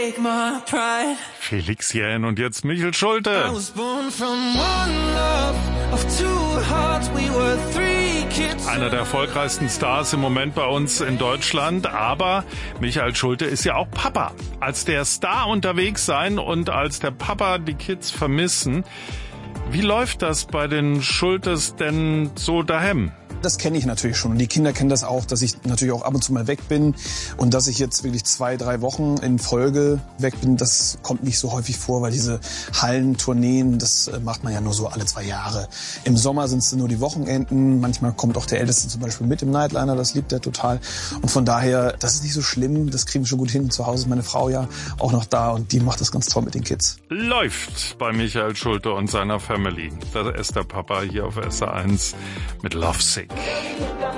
take my pride. Felix Jähn und jetzt Michel Schulte. I was born from one love of two hearts, we were three kids. Einer der erfolgreichsten Stars im Moment bei uns in Deutschland, aber Michael Schulte ist ja auch Papa. Als der Star unterwegs sein und als der Papa die Kids vermissen, wie läuft das bei den Schultes denn so daheim? Das kenne ich natürlich schon und die Kinder kennen das auch, dass ich natürlich auch ab und zu mal weg bin und dass ich jetzt wirklich 2-3 Wochen in Folge weg bin, das kommt nicht so häufig vor, weil diese Hallentourneen, das macht man ja nur so alle 2 Jahre. Im Sommer sind es nur die Wochenenden, manchmal kommt auch der Älteste zum Beispiel mit im Nightliner, das liebt er total und von daher, das ist nicht so schlimm, das kriegen wir schon gut hin. Zu Hause ist meine Frau ja auch noch da und die macht das ganz toll mit den Kids. Läuft bei Michael Schulte und seiner Family. Da ist der Papa hier auf SR1 mit Lovesick.